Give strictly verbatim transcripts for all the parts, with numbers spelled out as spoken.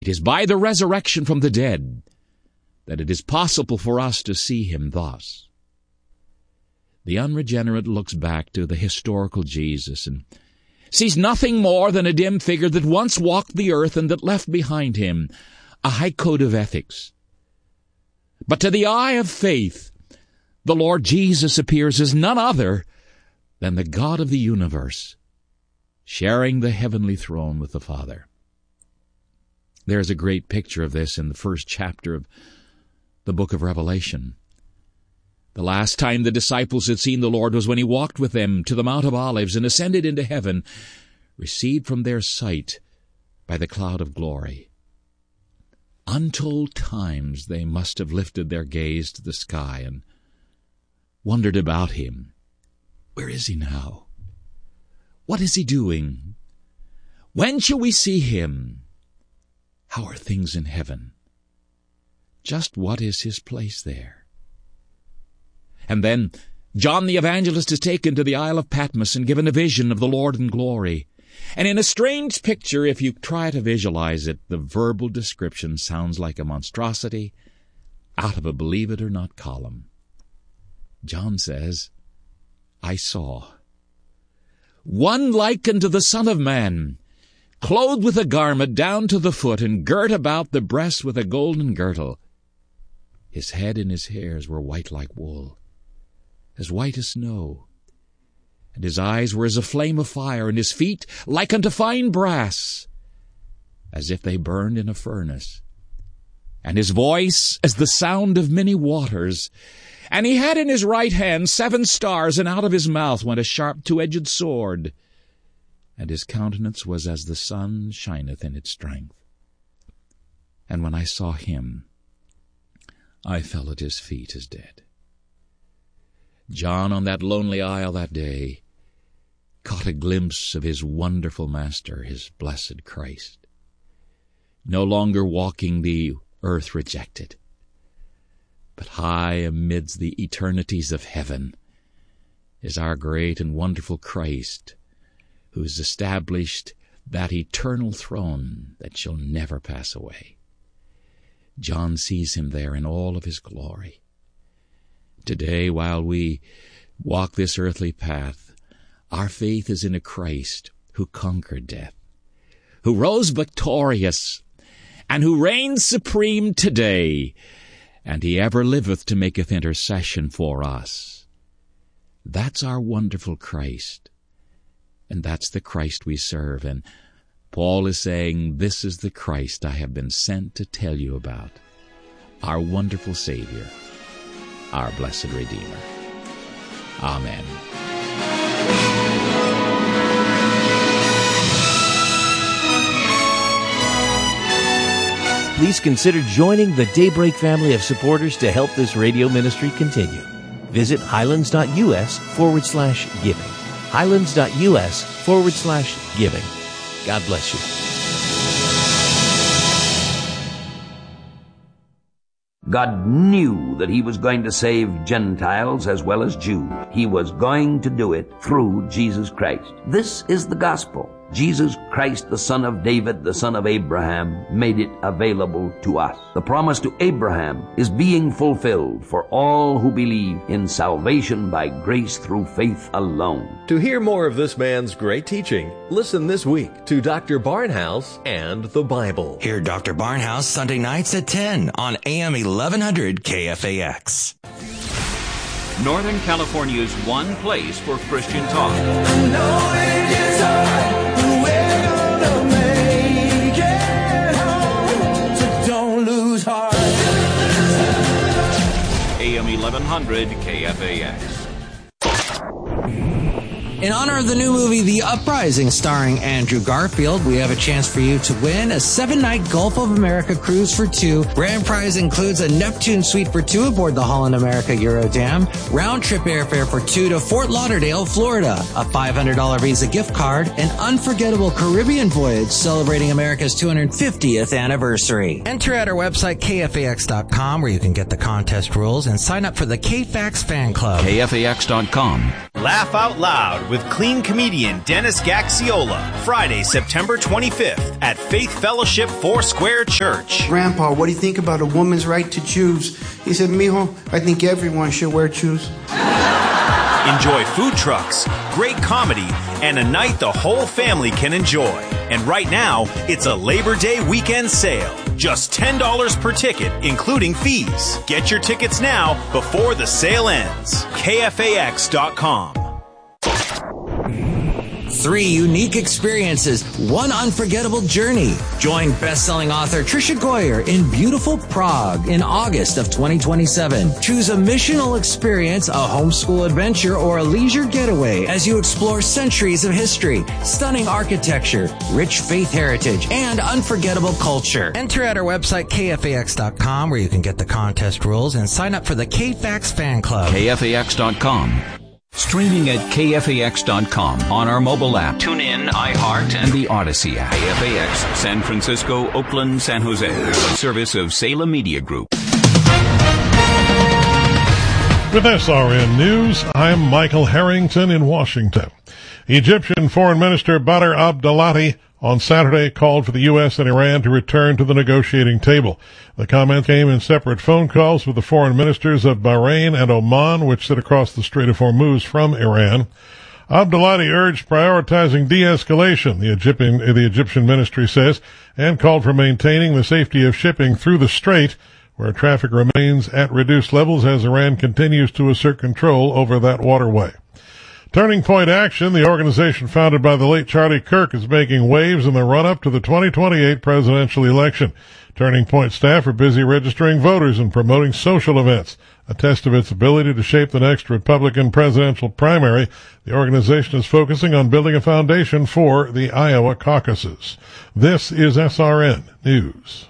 It is by the resurrection from the dead that it is possible for us to see him thus. The unregenerate looks back to the historical Jesus and sees nothing more than a dim figure that once walked the earth and that left behind him a high code of ethics. But to the eye of faith, the Lord Jesus appears as none other than the God of the universe, sharing the heavenly throne with the Father. There's a great picture of this in the first chapter of the book of Revelation. The last time the disciples had seen the Lord was when he walked with them to the Mount of Olives and ascended into heaven, received from their sight by the cloud of glory. Untold times they must have lifted their gaze to the sky and wondered about him. Where is he now? What is he doing? When shall we see him? How are things in heaven? Just what is his place there? And then John the Evangelist is taken to the Isle of Patmos and given a vision of the Lord in glory. And in a strange picture, if you try to visualize it, the verbal description sounds like a monstrosity out of a believe it or not column. John says, I saw one like unto the Son of Man, clothed with a garment down to the foot, and girt about the breast with a golden girdle. His head and his hairs were white like wool, as white as snow. And his eyes were as a flame of fire, and his feet like unto fine brass, as if they burned in a furnace. And his voice as the sound of many waters. And he had in his right hand seven stars, and out of his mouth went a sharp two-edged sword. And his countenance was as the sun shineth in its strength. And when I saw him, I fell at his feet as dead. John, on that lonely isle that day, caught a glimpse of his wonderful Master, his blessed Christ, no longer walking the earth rejected, but high amidst the eternities of heaven is our great and wonderful Christ, who has established that eternal throne that shall never pass away. John sees him there in all of his glory. Today, while we walk this earthly path, our faith is in a Christ who conquered death, who rose victorious, and who reigns supreme today, and he ever liveth to maketh intercession for us. That's our wonderful Christ, and that's the Christ we serve. And Paul is saying, this is the Christ I have been sent to tell you about, our wonderful Savior, our blessed Redeemer. Amen. Please consider joining the Daybreak family of supporters to help this radio ministry continue. Visit highlands.us forward slash giving. Highlands.us forward slash giving. God bless you. God knew that he was going to save Gentiles as well as Jews. He was going to do it through Jesus Christ. This is the gospel. Jesus Christ, the son of David, the son of Abraham, made it available to us. The promise to Abraham is being fulfilled for all who believe in salvation by grace through faith alone. To hear more of this man's great teaching, listen this week to Doctor Barnhouse and the Bible. Hear Doctor Barnhouse Sunday nights at ten on A M eleven hundred K F A X. Northern California's one place for Christian talk. I know it is hard, but we're gonna make it home, so don't lose heart. A M eleven hundred K F A X. In honor of the new movie, The Uprising, starring Andrew Garfield, we have a chance for you to win a seven-night Gulf of America cruise for two. Grand prize includes a Neptune suite for two aboard the Holland America Eurodam, round-trip airfare for two to Fort Lauderdale, Florida, a five hundred dollars Visa gift card, an unforgettable Caribbean voyage celebrating America's two hundred fiftieth anniversary. Enter at our website, K F A X dot com, where you can get the contest rules and sign up for the K F A X fan club. K F A X dot com. Laugh Out Loud with clean comedian Dennis Gaxiola, Friday, September twenty-fifth at Faith Fellowship Foursquare Church. Grandpa, what do you think about a woman's right to choose? He said, mijo, I think everyone should wear shoes. Enjoy food trucks, great comedy, and a night the whole family can enjoy. And right now, it's a Labor Day weekend sale. Just ten dollars per ticket, including fees. Get your tickets now before the sale ends. K F A X dot com. Three unique experiences, one unforgettable journey. Join best-selling author Tricia Goyer in beautiful Prague in August of twenty twenty-seven. Choose a missional experience, a homeschool adventure, or a leisure getaway as you explore centuries of history, stunning architecture, rich faith heritage, and unforgettable culture. Enter at our website, K F A X dot com, where you can get the contest rules and sign up for the K F A X fan club. K F A X dot com. Streaming at K F A X dot com on our mobile app, TuneIn, iHeart, and the Odyssey app. K F A X, San Francisco, Oakland, San Jose. A service of Salem Media Group. With S R N News, I'm Michael Harrington in Washington. Egyptian Foreign Minister Badr Abdelatty on Saturday called for the U S and Iran to return to the negotiating table. The comment came in separate phone calls with the foreign ministers of Bahrain and Oman, which sit across the Strait of Hormuz from Iran. Abdelatty urged prioritizing de-escalation, the Egyptian, the Egyptian ministry says, and called for maintaining the safety of shipping through the strait, where traffic remains at reduced levels as Iran continues to assert control over that waterway. Turning Point Action, the organization founded by the late Charlie Kirk, is making waves in the run-up to the twenty twenty-eight presidential election. Turning Point staff are busy registering voters and promoting social events. A test of its ability to shape the next Republican presidential primary, the organization is focusing on building a foundation for the Iowa caucuses. This is S R N News.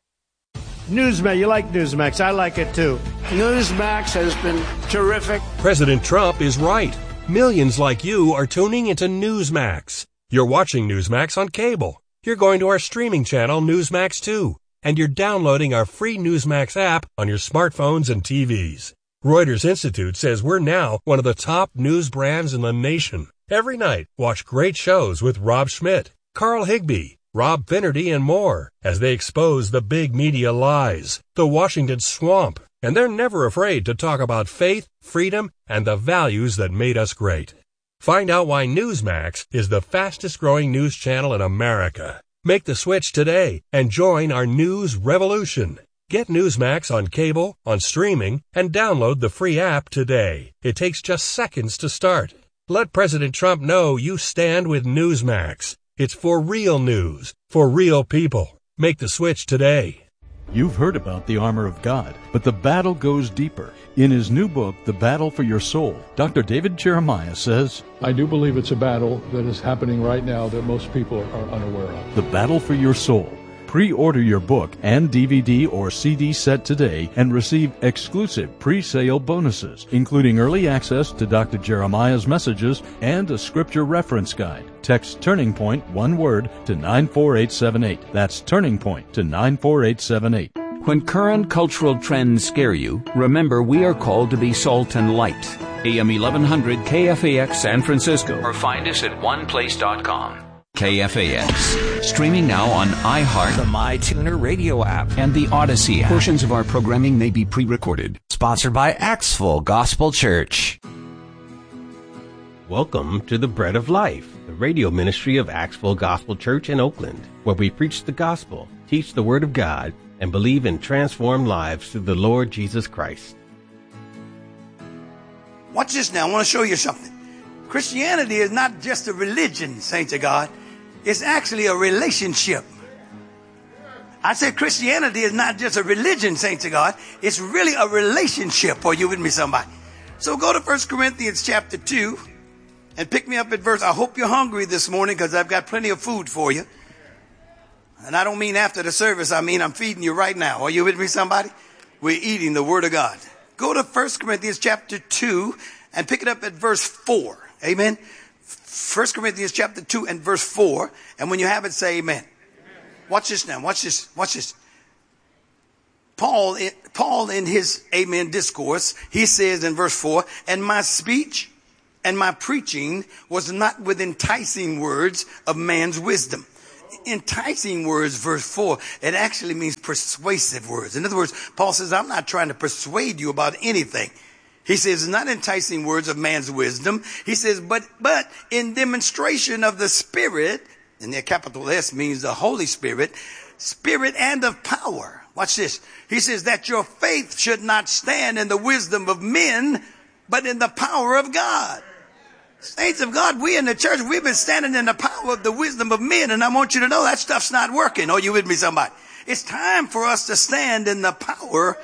Newsmax, you like Newsmax. I like it too. Newsmax has been terrific. President Trump is right. Millions like you are tuning into Newsmax. You're watching Newsmax on cable. You're going to our streaming channel, Newsmax two. And you're downloading our free Newsmax app on your smartphones and T Vs. Reuters Institute says we're now one of the top news brands in the nation. Every night, watch great shows with Rob Schmidt, Carl Higbie, Rob Finnerty, and more as they expose the big media lies, the Washington swamp. And they're never afraid to talk about faith, freedom, and the values that made us great. Find out why Newsmax is the fastest growing news channel in America. Make the switch today and join our news revolution. Get Newsmax on cable, on streaming, and download the free app today. It takes just seconds to start. Let President Trump know you stand with Newsmax. It's for real news, for real people. Make the switch today. You've heard about the armor of God, but the battle goes deeper. In his new book, The Battle for Your Soul, Doctor David Jeremiah says, I do believe it's a battle that is happening right now that most people are unaware of. The Battle for Your Soul. Pre-order your book and D V D or C D set today and receive exclusive pre-sale bonuses, including early access to Doctor Jeremiah's messages and a scripture reference guide. Text Turning Point, one word, to nine four eight seven eight. That's Turning Point to nine four eight seven eight. When current cultural trends scare you, remember we are called to be salt and light. A M eleven hundred K F A X San Francisco, or find us at one place dot com. K F A X. Streaming now on iHeart, the MyTuner radio app, and the Odyssey app. Portions of our programming may be pre-recorded. Sponsored by Axel Gospel Church. Welcome to the Bread of Life, the radio ministry of Axel Gospel Church in Oakland, where we preach the gospel, teach the Word of God, and believe in transformed lives through the Lord Jesus Christ. Watch this now. I want to show you something. Christianity is not just a religion, saints of God. It's actually a relationship. I said Christianity is not just a religion, saints of God. It's really a relationship. Are you with me, somebody? So go to First Corinthians chapter two and pick me up at verse. I hope you're hungry this morning because I've got plenty of food for you. And I don't mean after the service. I mean I'm feeding you right now. Are you with me, somebody? We're eating the Word of God. Go to First Corinthians chapter two and pick it up at verse four. Amen. First Corinthians chapter two and verse four. And when you have it, say amen. Amen. Watch this now. Watch this. Watch this. Paul, Paul in his amen discourse, he says in verse four, and my speech and my preaching was not with enticing words of man's wisdom. Enticing words, verse four, it actually means persuasive words. In other words, Paul says, I'm not trying to persuade you about anything. He says, not enticing words of man's wisdom. He says, but, but in demonstration of the Spirit, and the capital S means the Holy Spirit, Spirit and of power. Watch this. He says that your faith should not stand in the wisdom of men, but in the power of God. Saints of God, we in the church, we've been standing in the power of the wisdom of men, and I want you to know that stuff's not working. Are you with me, somebody? It's time for us to stand in the power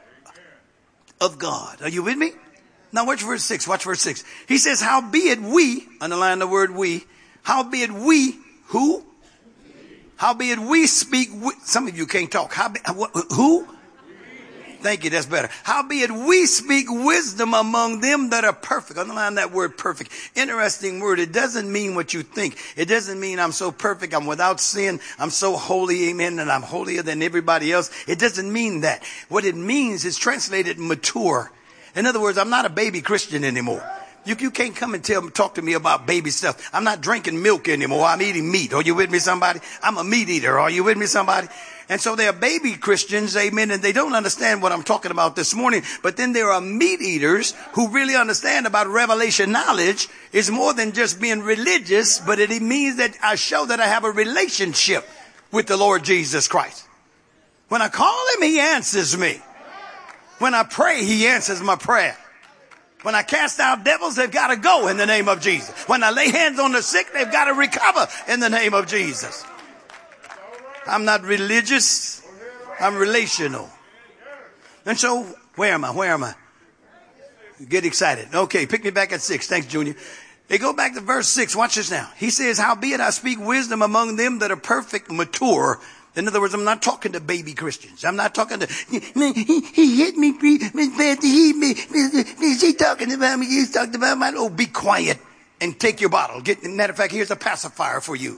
of God. Are you with me? Now watch verse six. Watch verse six. He says, howbeit we, underline the word we, howbeit we, who? Howbeit we speak, some of you can't talk. Howbeit, who? Thank you, that's better. Howbeit we speak wisdom among them that are perfect. Underline that word perfect. Interesting word. It doesn't mean what you think. It doesn't mean I'm so perfect, I'm without sin, I'm so holy, amen, and I'm holier than everybody else. It doesn't mean that. What it means is translated mature. In other words, I'm not a baby Christian anymore. You, you can't come and tell talk to me about baby stuff. I'm not drinking milk anymore. I'm eating meat. Are you with me, somebody? I'm a meat eater. Are you with me, somebody? And so there are baby Christians, amen, and they don't understand what I'm talking about this morning. But then there are meat eaters who really understand about revelation knowledge. It's more than just being religious, but it means that I show that I have a relationship with the Lord Jesus Christ. When I call him, he answers me. When I pray, he answers my prayer. When I cast out devils, they've got to go in the name of Jesus. When I lay hands on the sick, they've got to recover in the name of Jesus. I'm not religious. I'm relational. And so, where am I? Where am I? Get excited. Okay, pick me back at six. Thanks, Junior. They go back to verse six. Watch this now. He says, howbeit I speak wisdom among them that are perfect, mature. In other words, I'm not talking to baby Christians. I'm not talking to, man, he, he hit me, man, he hit me. Is he talking about me? He's talking about my, oh, be quiet and take your bottle. Get, matter of fact, here's a pacifier for you.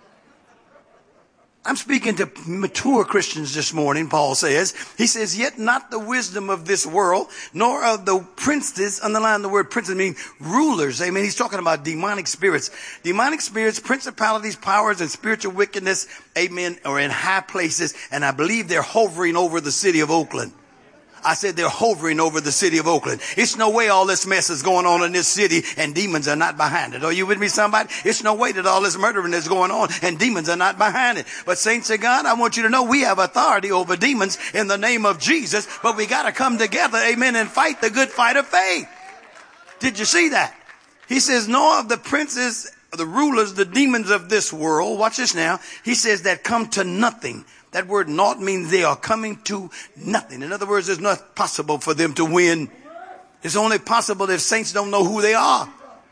I'm speaking to mature Christians this morning, Paul says. He says, yet not the wisdom of this world, nor of the princes, underline the word princes, mean rulers. Amen. He's talking about demonic spirits. Demonic spirits, principalities, powers, and spiritual wickedness, amen, are in high places. And I believe they're hovering over the city of Oakland. I said they're hovering over the city of Oakland. It's no way all this mess is going on in this city and demons are not behind it. Are you with me, somebody? It's no way that all this murdering is going on and demons are not behind it. But saints of God, I want you to know we have authority over demons in the name of Jesus, but we got to come together, amen, and fight the good fight of faith. Did you see that? He says, nor of the princes, the rulers, the demons of this world. Watch this now. He says that come to nothing. That word naught means they are coming to nothing. In other words, it's not possible for them to win. It's only possible if saints don't know who they are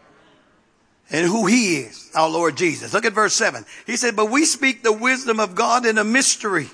and who he is, our Lord Jesus. Look at verse seven. He said, but we speak the wisdom of God in a mystery.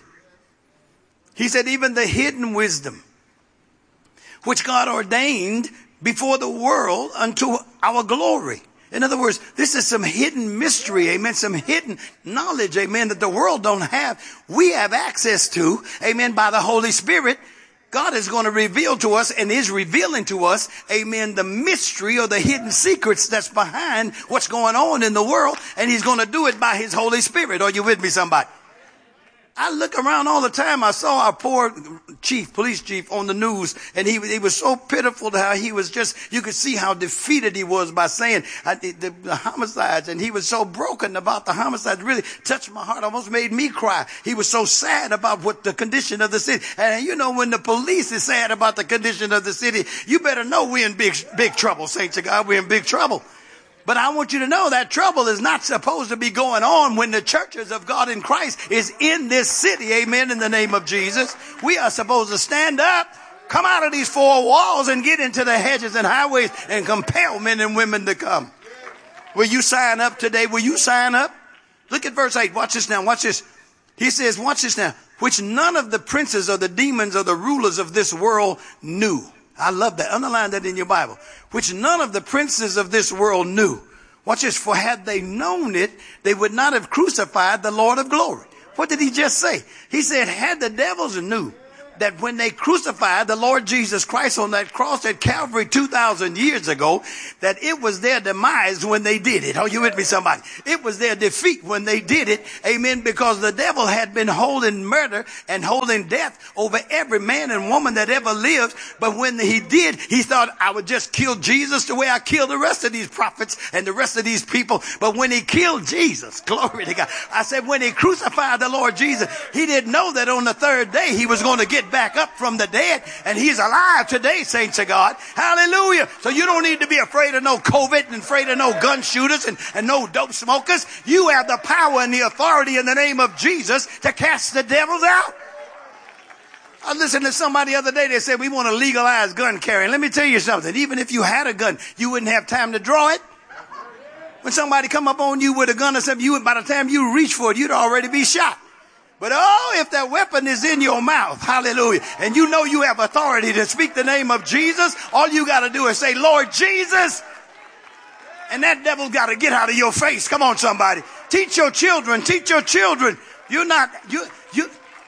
He said, even the hidden wisdom, which God ordained before the world unto our glory. In other words, this is some hidden mystery, amen, some hidden knowledge, amen, that the world don't have. We have access to, amen, by the Holy Spirit. God is going to reveal to us and is revealing to us, amen, the mystery or the hidden secrets that's behind what's going on in the world. And he's going to do it by his Holy Spirit. Are you with me, somebody? I look around all the time. I saw our poor chief, police chief on the news, and he, he was so pitiful to how he was just, you could see how defeated he was by saying uh, the, the, the homicides, and he was so broken about the homicides. Really touched my heart, almost made me cry. He was so sad about what the condition of the city. And you know, when the police is sad about the condition of the city, you better know we're in big, big trouble, saints of God. We're in big trouble. But I want you to know that trouble is not supposed to be going on when the churches of God in Christ is in this city. Amen. In the name of Jesus. We are supposed to stand up, come out of these four walls and get into the hedges and highways and compel men and women to come. Will you sign up today? Will you sign up? Look at verse eight. Watch this now. Watch this. He says, watch this now. Which none of the princes or the demons or the rulers of this world knew. I love that. Underline that in your Bible. Which none of the princes of this world knew. Watch this. For had they known it, they would not have crucified the Lord of glory. What did he just say? He said, had the devils knew that when they crucified the Lord Jesus Christ on that cross at Calvary two thousand years ago, that it was their demise when they did it. Are you with me, somebody? It was their defeat when they did it. Amen. Because the devil had been holding murder and holding death over every man and woman that ever lived. But when he did, he thought, I would just kill Jesus the way I killed the rest of these prophets and the rest of these people. But when he killed Jesus, glory to God, I said, when he crucified the Lord Jesus, he didn't know that on the third day he was going to get back up from the dead, and he's alive today, saints of God. Hallelujah. So you don't need to be afraid of no COVID and afraid of no gun shooters and, and no dope smokers. You have the power and the authority in the name of Jesus to cast the devils out. I listened to somebody the other day, they said we want to legalize gun carrying. Let me tell you something. Even if you had a gun, you wouldn't have time to draw it. When somebody come up on you with a gun or something, you would, by the time you reach for it, you'd already be shot. But oh, if that weapon is in your mouth, hallelujah, and you know you have authority to speak the name of Jesus, all you got to do is say, Lord Jesus, and that devil's got to get out of your face. Come on, somebody. Teach your children, teach your children. You're not, you, you,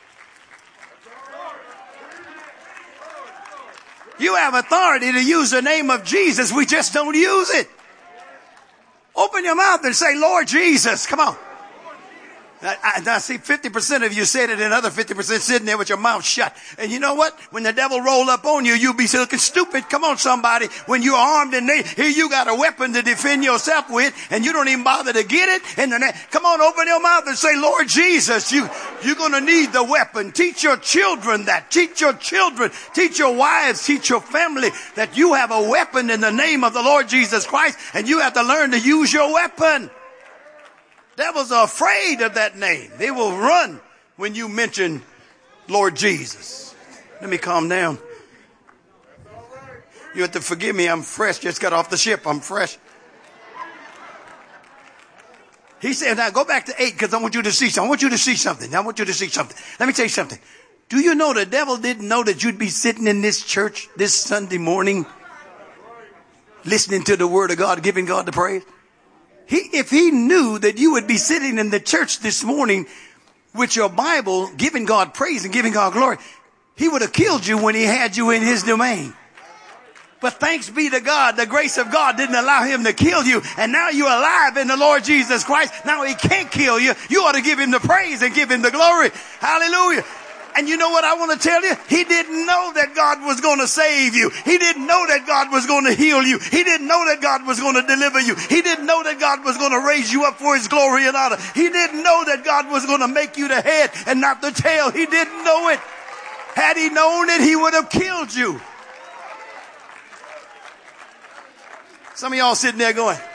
you have authority to use the name of Jesus. We just don't use it. Open your mouth and say, Lord Jesus. Come on. I, I see fifty percent of you said it and another fifty percent sitting there with your mouth shut. And you know what? When the devil roll up on you, you'll be looking stupid. Come on, somebody. When you're armed and they, here you got a weapon to defend yourself with, and you don't even bother to get it. And then, come on, open your mouth and say, Lord Jesus, you, you're going to need the weapon. Teach your children that. Teach your children. Teach your wives. Teach your family that you have a weapon in the name of the Lord Jesus Christ, and you have to learn to use your weapon. Devils are afraid of that name. They will run when you mention Lord Jesus. Let me calm down. You have to forgive me. I'm fresh. Just got off the ship. I'm fresh. He said, now go back to eight because I want you to see something. I want you to see something. I want you to see something. Let me tell you something. Do you know the devil didn't know that you'd be sitting in this church this Sunday morning listening to the word of God, giving God the praise? He, if he knew that you would be sitting in the church this morning with your Bible, giving God praise and giving God glory, he would have killed you when he had you in his domain. But thanks be to God, the grace of God didn't allow him to kill you. And now you're alive in the Lord Jesus Christ. Now he can't kill you. You ought to give him the praise and give him the glory. Hallelujah. And you know what I want to tell you? He didn't know that God was going to save you. He didn't know that God was going to heal you. He didn't know that God was going to deliver you. He didn't know that God was going to raise you up for his glory and honor. He didn't know that God was going to make you the head and not the tail. He didn't know it. Had he known it, he would have killed you. Some of y'all sitting there going,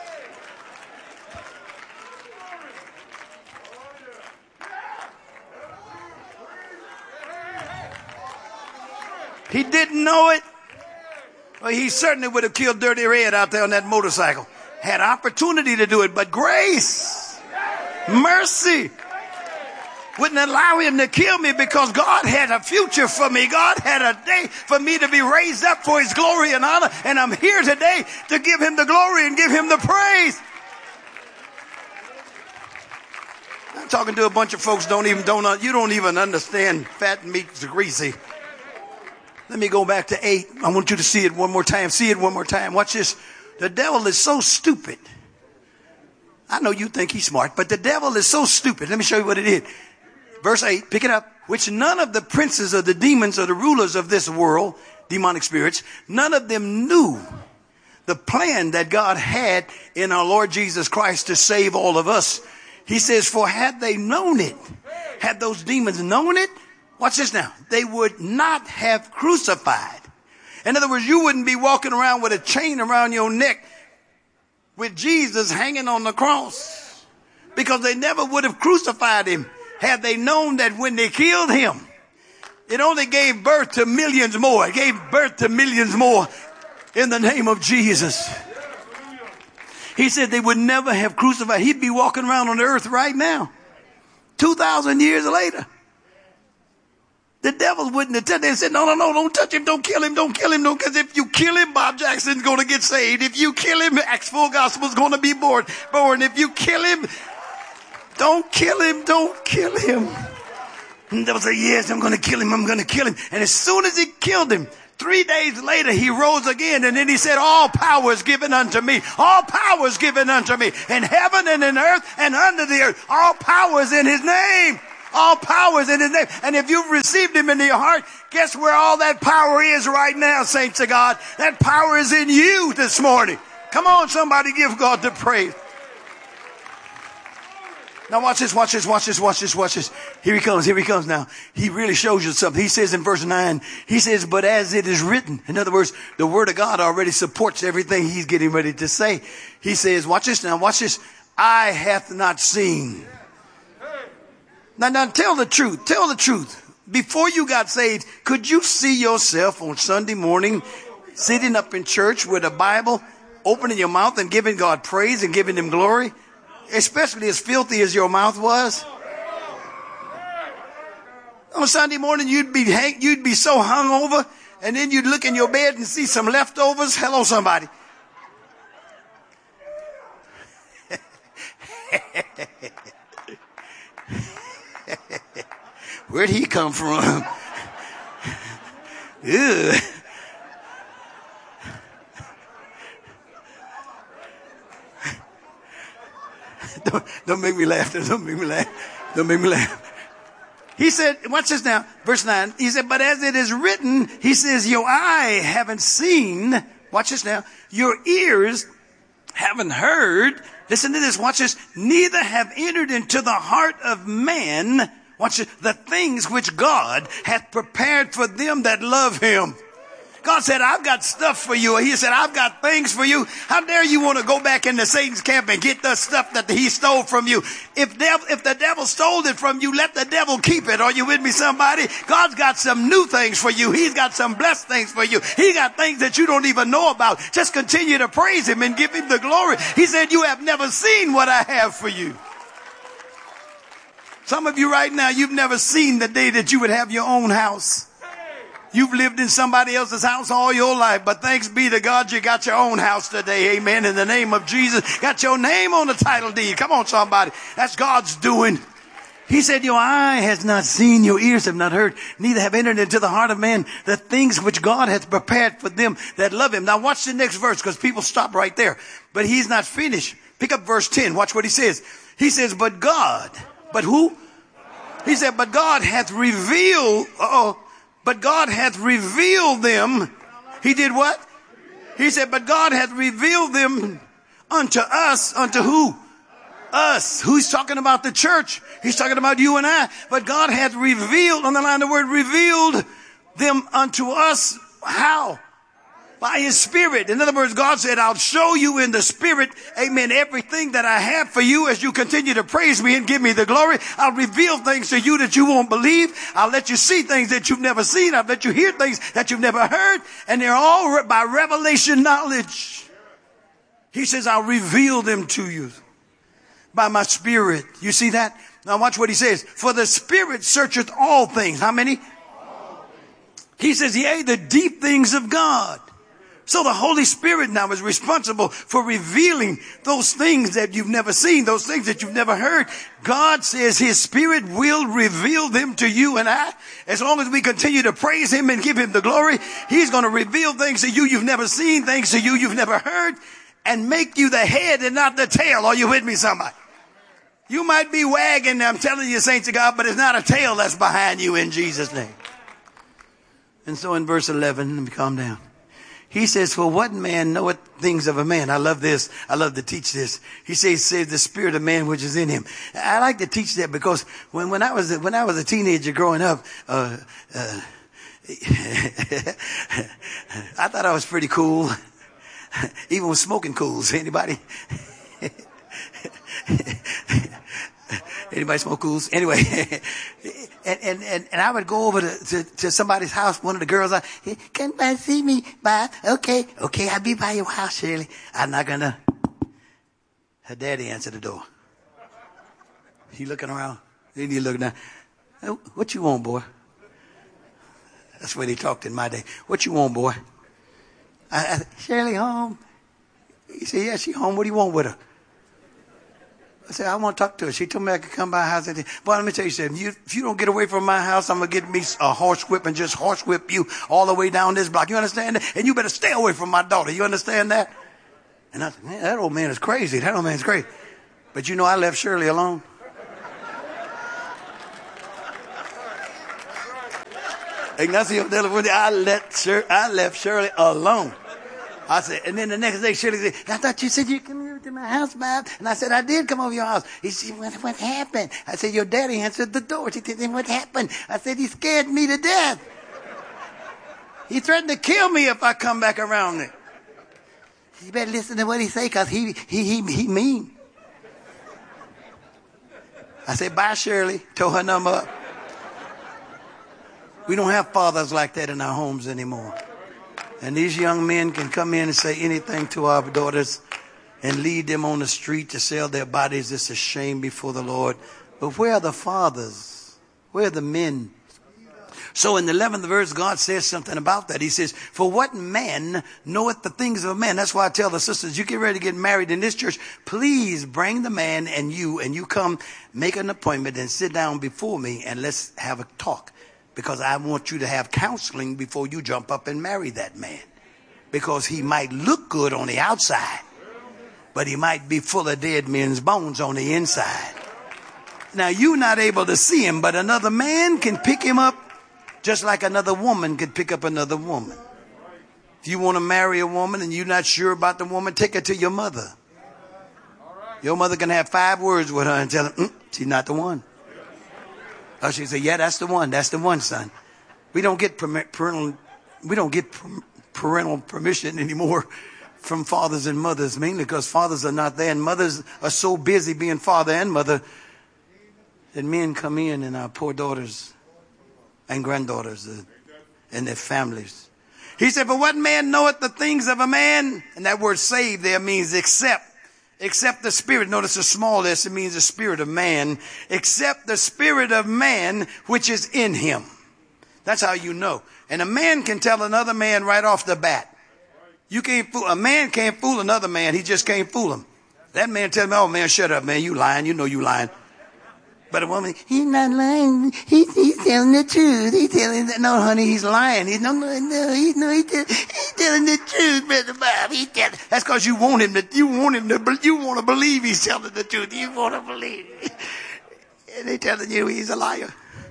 he didn't know it. Well, he certainly would have killed Dirty Red out there on that motorcycle. Had opportunity to do it, but grace, mercy wouldn't allow him to kill me because God had a future for me. God had a day for me to be raised up for his glory and honor. And I'm here today to give him the glory and give him the praise. I'm talking to a bunch of folks don't even, don't, you don't even understand fat meat's greasy. Let me go back to eight. I want you to see it one more time. See it one more time. Watch this. The devil is so stupid. I know you think he's smart, but the devil is so stupid. Let me show you what it is. Verse eight, pick it up. Which none of the princes of the demons or the rulers of this world, demonic spirits, none of them knew the plan that God had in our Lord Jesus Christ to save all of us. He says, for had they known it, had those demons known it, watch this now, they would not have crucified. In other words, you wouldn't be walking around with a chain around your neck with Jesus hanging on the cross, because they never would have crucified him had they known that when they killed him, it only gave birth to millions more. It gave birth to millions more in the name of Jesus. He said they would never have crucified. He'd be walking around on the earth right now, two thousand years later. The devil wouldn't have touched him. They said, no, no, no, don't touch him. Don't kill him. Don't kill him. No, because if you kill him, Bob Jackson's going to get saved. If you kill him, Acts Full Gospel's going to be born. Born. If you kill him, don't kill him. Don't kill him. And the devil said, yes, I'm going to kill him. I'm going to kill him. And as soon as he killed him, three days later, he rose again. And then he said, all power is given unto me. All power is given unto me in heaven and in earth and under the earth. All power is in his name. All power is in his name. And if you've received him into your heart, guess where all that power is right now, saints of God? That power is in you this morning. Come on, somebody give God the praise. Now watch this, watch this, watch this, watch this, watch this. Here he comes, here he comes now. He really shows you something. He says in verse nine, he says, but as it is written. In other words, the word of God already supports everything he's getting ready to say. He says, watch this now, watch this. Eye hath not seen. Now, now tell the truth, tell the truth. Before you got saved, could you see yourself on Sunday morning sitting up in church with a Bible, opening your mouth and giving God praise and giving him glory? Especially as filthy as your mouth was. On Sunday morning, you'd be hang, you'd be so hungover, and then you'd look in your bed and see some leftovers. Hello, somebody. Where'd he come from? Ew. Don't, don't make me laugh. Don't make me laugh. Don't make me laugh. He said, watch this now, verse nine. He said, but as it is written, he says, your eye haven't seen. Watch this now. Your ears haven't heard. Listen to this. Watch this. Neither have entered into the heart of man. Watch this. The things which God hath prepared for them that love him. God said, I've got stuff for you. He said, I've got things for you. How dare you want to go back into Satan's camp and get the stuff that he stole from you? If dev- if the devil stole it from you, let the devil keep it. Are you with me, somebody? God's got some new things for you. He's got some blessed things for you. He got things that you don't even know about. Just continue to praise him and give him the glory. He said, you have never seen what I have for you. Some of you right now, you've never seen the day that you would have your own house. You've lived in somebody else's house all your life, but thanks be to God you got your own house today. Amen. In the name of Jesus, got your name on the title deed. Come on, somebody. That's God's doing. He said, your eye has not seen, your ears have not heard, neither have entered into the heart of man the things which God hath prepared for them that love him. Now watch the next verse, because people stop right there. But he's not finished. Pick up verse ten. Watch what he says. He says, but God, but who? He said, but God hath revealed, uh-oh, but God hath revealed them. He did what? He said, but God hath revealed them unto us. Unto who? Us. Who's talking about? The church. He's talking about you and I. But God hath revealed, underline the word revealed, them unto us. How? By his spirit. In other words, God said, I'll show you in the spirit, amen, everything that I have for you as you continue to praise me and give me the glory. I'll reveal things to you that you won't believe. I'll let you see things that you've never seen. I'll let you hear things that you've never heard. And they're all re- by revelation knowledge. He says, I'll reveal them to you by my spirit. You see that? Now watch what he says. For the spirit searcheth all things. How many? He says, yea, the deep things of God. So the Holy Spirit now is responsible for revealing those things that you've never seen, those things that you've never heard. God says his Spirit will reveal them to you and I. As long as we continue to praise him and give him the glory, he's going to reveal things to you you've never seen, things to you you've never heard, and make you the head and not the tail. Are you with me, somebody? You might be wagging, I'm telling you, saints of God, but it's not a tail that's behind you in Jesus' name. And so in verse eleven, let me calm down. He says, for what man knoweth things of a man? I love this. I love to teach this. He says, save the spirit of man which is in him. I like to teach that because when, when I was, when I was a teenager growing up, uh, uh, I thought I was pretty cool. Even with smoking cools. Anybody? Anybody smoke cools? Anyway, and, and, and, and I would go over to, to, to somebody's house, one of the girls, I, come by, see me, bye. Okay, okay, I'll be by your house, Shirley. I'm not gonna. Her daddy answered the door. He looking around, then he looking down. What you want, boy? That's where they talked in my day. What you want, boy? I, I, Shirley home. He said, yeah, she home. What do you want with her? I said, I want to talk to her. She told me I could come by her house. I said, boy, let me tell you something. You, if you don't get away from my house, I'm going to get me a horse whip and just horse whip you all the way down this block. You understand that? And you better stay away from my daughter. You understand that? And I said, man, that old man is crazy. That old man is crazy. But you know, I left Shirley alone. Ignacio de la Fuente, I let Shirley, I left Shirley alone. I said, and then the next day, Shirley said, I thought you said you'd come over to my house, Bob. And I said, I did come over your house. He said, what, what happened? I said, your daddy answered the door. She said, what happened? I said, he scared me to death. He threatened to kill me if I come back around there. You better listen to what he say, because he, he, he, he mean. I said, bye, Shirley. Tore her number up. We don't have fathers like that in our homes anymore. And these young men can come in and say anything to our daughters and lead them on the street to sell their bodies. It's a shame before the Lord. But where are the fathers? Where are the men? So in the eleventh verse, God says something about that. He says, for what man knoweth the things of a man? That's why I tell the sisters, you get ready to get married in this church, please bring the man and you, and you come make an appointment and sit down before me and let's have a talk. Because I want you to have counseling before you jump up and marry that man. Because he might look good on the outside, but he might be full of dead men's bones on the inside. Now, you're not able to see him, but another man can pick him up just like another woman could pick up another woman. If you want to marry a woman and you're not sure about the woman, take her to your mother. Your mother can have five words with her and tell her, mm, she's not the one. Or she say, yeah, that's the one. That's the one, son. We don't get parental, we don't get parental permission anymore from fathers and mothers, mainly because fathers are not there and mothers are so busy being father and mother that men come in and our poor daughters and granddaughters uh, and their families. He said, for what man knoweth the things of a man? And that word save there means except. Except the spirit. Notice the small s, it means the spirit of man. Except the spirit of man which is in him. That's how you know. And a man can tell another man right off the bat. You can't fool, a man can't fool another man. He just can't fool him. That man tell me, oh man, shut up, man. You lying. You know you lying. But a woman, he's not lying. He, he's telling the truth. He's telling the, no, honey, he's lying. He's no, no, no, he's no, he's, tell, he's telling the truth, Brother Bob. He tell, that's because you want him to, you want him to, you want to believe he's telling the truth. You want to believe. And they telling you he's a liar.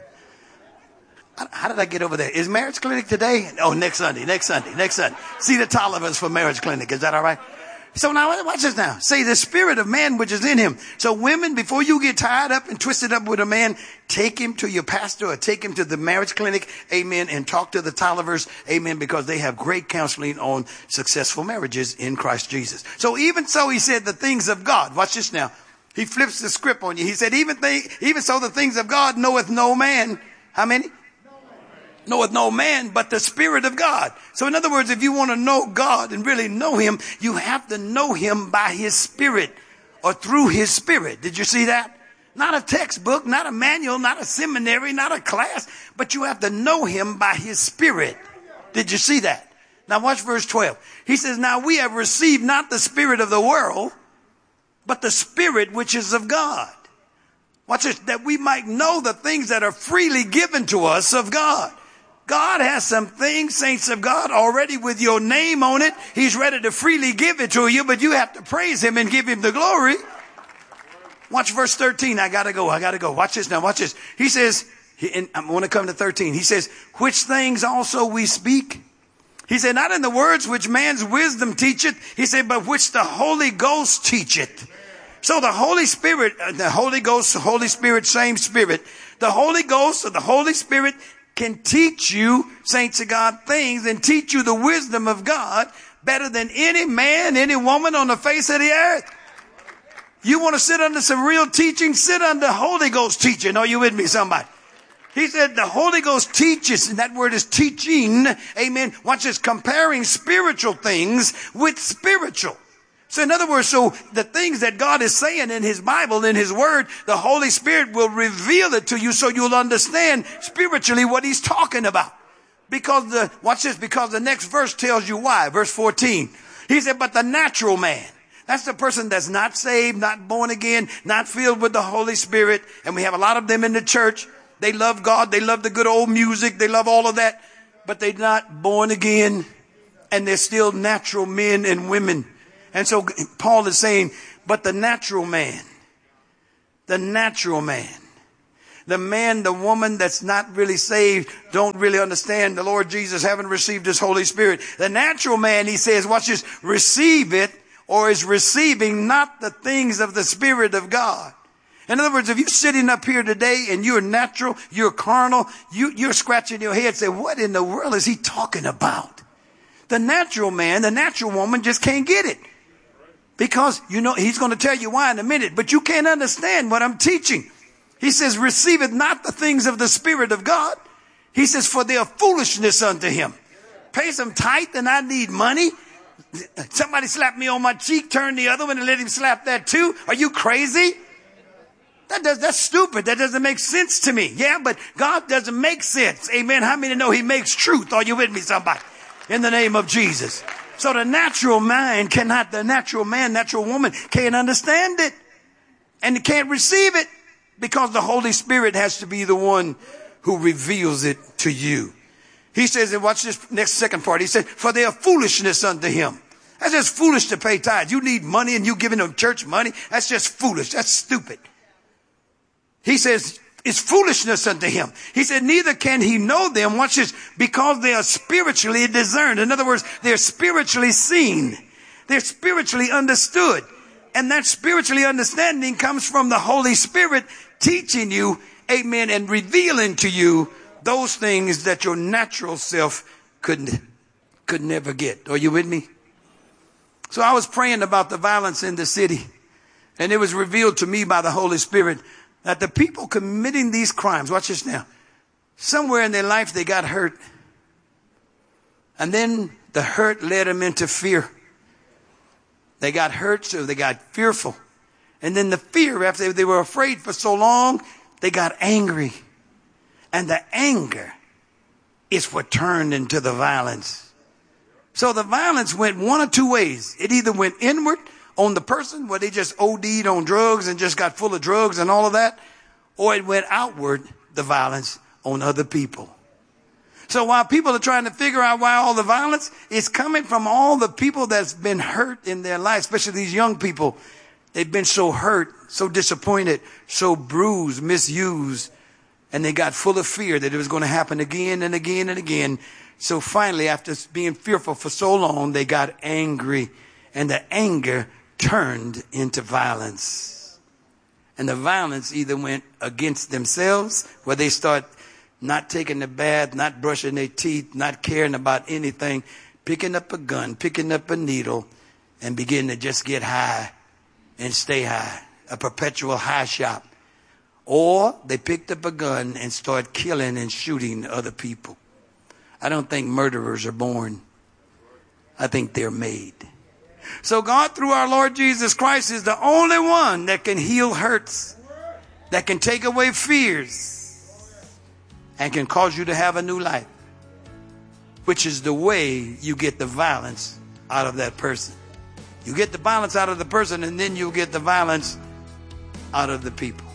How did I get over there? Is marriage clinic today? Oh, next Sunday, next Sunday, next Sunday. See the Tollivers for marriage clinic. Is that all right? So now, watch this now. Say the spirit of man which is in him. So women, before you get tied up and twisted up with a man, take him to your pastor or take him to the marriage clinic, amen, and talk to the Tollivers, amen, because they have great counseling on successful marriages in Christ Jesus. So even so, he said the things of God. Watch this now. He flips the script on you. He said, even, they, even so the things of God knoweth no man. How many? Knoweth no man but the Spirit of God. So in other words, if you want to know God and really know him, you have to know him by his Spirit or through his Spirit. Did you see that? Not a textbook, not a manual, not a seminary, not a class, but you have to know him by his Spirit. Did you see that? Now watch verse twelve. He says, now we have received not the spirit of the world, but the Spirit which is of God. Watch this, that we might know the things that are freely given to us of God. God has some things, saints of God, already with your name on it. He's ready to freely give it to you, but you have to praise him and give him the glory. Watch verse thirteen. I gotta go. I gotta go. Watch this now. Watch this. He says, and I want to come to thirteen. He says, which things also we speak. He said, not in the words which man's wisdom teacheth. He said, but which the Holy Ghost teacheth. So the Holy Spirit, the Holy Ghost, the Holy Spirit, same Spirit. The Holy Ghost or the Holy Spirit can teach you, saints of God, things and teach you the wisdom of God better than any man, any woman on the face of the earth. You want to sit under some real teaching? Sit under Holy Ghost teaching. Are you with me, somebody? He said the Holy Ghost teaches, and that word is teaching. Amen. Watch this, comparing spiritual things with spiritual. So in other words, so the things that God is saying in his Bible, in his word, the Holy Spirit will reveal it to you so you'll understand spiritually what he's talking about. Because the, watch this, because the next verse tells you why. Verse fourteen. He said, but the natural man, That's the person that's not saved, not born again, not filled with the Holy Spirit. And we have a lot of them in the church. They love God. They love the good old music. They love all of that. But they're not born again. And they're still natural men and women. And so Paul is saying, but the natural man, the natural man, the man, the woman that's not really saved, don't really understand the Lord Jesus, haven't received his Holy Spirit. The natural man, he says, watch this, receive it, or is receiving not the things of the Spirit of God. In other words, if you're sitting up here today and you're natural, you're carnal, you, you're scratching your head, say, what in the world is he talking about? The natural man, the natural woman just can't get it. Because, you know, he's going to tell you why in a minute, but you can't understand what I'm teaching. He says, receiveth not the things of the Spirit of God. He says, for they are foolishness unto him. Pay some tithe and I need money. Somebody slap me on my cheek, turn the other one and let him slap that too. Are you crazy? That does, that's stupid. That doesn't make sense to me. Yeah, but God doesn't make sense. Amen. How many know he makes truth? Are you with me, somebody? In the name of Jesus. So the natural mind cannot, the natural man, natural woman can't understand it and can't receive it. Because the Holy Spirit has to be the one who reveals it to you. He says, and watch this next second part. He said, for they are foolishness unto him. That's just foolish to pay tithes. You need money and you giving them church money. That's just foolish. That's stupid. He says, it's foolishness unto him. He said, neither can he know them. Watch this. Because they are spiritually discerned. In other words, they're spiritually seen. They're spiritually understood. And that spiritually understanding comes from the Holy Spirit teaching you, amen, and revealing to you those things that your natural self could, could never get. Are you with me? So I was praying about the violence in the city, and it was revealed to me by the Holy Spirit that the people committing these crimes, watch this now, somewhere in their life they got hurt. And then the hurt led them into fear. They got hurt, so they got fearful. And then the fear, after they were afraid for so long, they got angry. And the anger is what turned into the violence. So the violence went one of two ways. It either went inward on the person, where they just O D'd on drugs and just got full of drugs and all of that, or it went outward, the violence, on other people. So while people are trying to figure out why all the violence is coming from all the people that's been hurt in their life, especially these young people, they've been so hurt, so disappointed, so bruised, misused, and they got full of fear that it was going to happen again and again and again. So finally, after being fearful for so long, they got angry, and the anger turned into violence. And the violence either went against themselves, where they start not taking a bath, not brushing their teeth, not caring about anything, picking up a gun, picking up a needle, and begin to just get high and stay high, a perpetual high shop. Or they picked up a gun and started killing and shooting other people. I don't think murderers are born. I think they're made. So God, through our Lord Jesus Christ, is the only one that can heal hurts, that can take away fears, and can cause you to have a new life, which is the way you get the violence out of that person. You get the violence out of the person, and then you get the violence out of the people.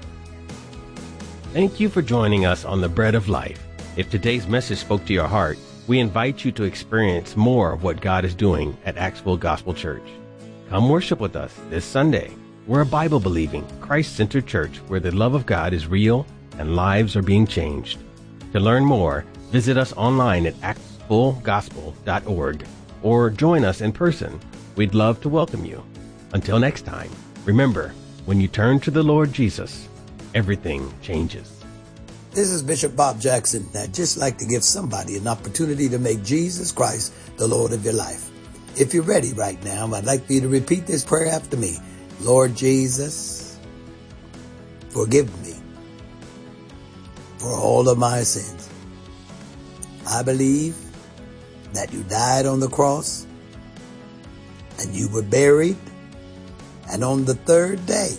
Thank you for joining us on The Bread of Life. If today's message spoke to your heart, we invite you to experience more of what God is doing at Axville Gospel Church. Come worship with us this Sunday. We're a Bible-believing, Christ-centered church where the love of God is real and lives are being changed. To learn more, visit us online at axville gospel dot org or join us in person. We'd love to welcome you. Until next time, remember, when you turn to the Lord Jesus, everything changes. This is Bishop Bob Jackson. I'd just like to give somebody an opportunity to make Jesus Christ the Lord of your life. If you're ready right now, I'd like for you to repeat this prayer after me. Lord Jesus, forgive me for all of my sins. I believe that you died on the cross and you were buried, and on the third day,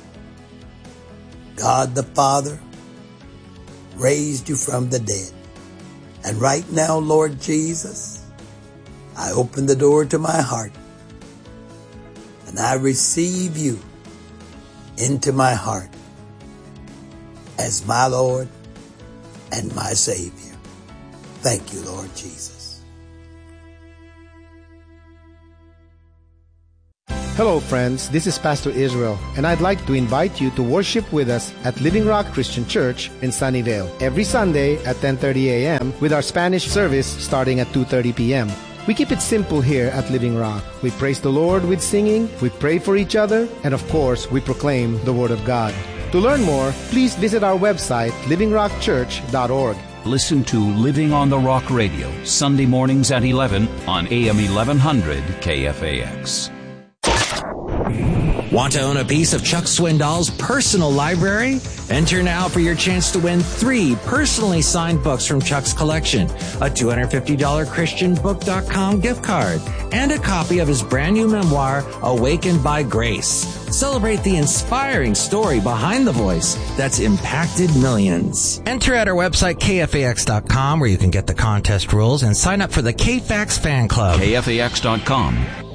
God the Father raised you from the dead. And right now, Lord Jesus, I open the door to my heart and I receive you into my heart as my Lord and my Savior. Thank you, Lord Jesus. Hello, friends. This is Pastor Israel, and I'd like to invite you to worship with us at Living Rock Christian Church in Sunnyvale every Sunday at ten thirty a.m. with our Spanish service starting at two thirty p.m. We keep it simple here at Living Rock. We praise the Lord with singing, we pray for each other, and of course, we proclaim the Word of God. To learn more, please visit our website, living rock church dot org. Listen to Living on the Rock Radio, Sunday mornings at eleven on A M eleven hundred K F A X. Want to own a piece of Chuck Swindoll's personal library? Enter now for your chance to win three personally signed books from Chuck's collection, a two hundred fifty dollars christian book dot com gift card, and a copy of his brand new memoir, Awakened by Grace. Celebrate the inspiring story behind the voice that's impacted millions. Enter at our website, K F A X dot com, where you can get the contest rules and sign up for the K F A X fan club. K F A X dot com.